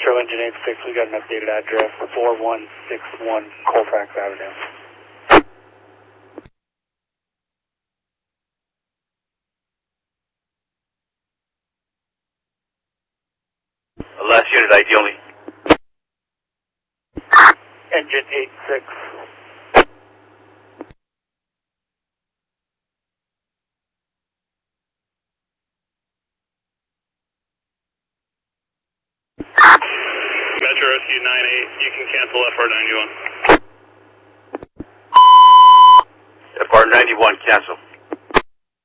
Metro Engine 86, we got an updated address, 4161 Colfax Avenue. Last unit ID only. Engine 86. Metro SU 98, you can cancel FR91. FR91, cancel.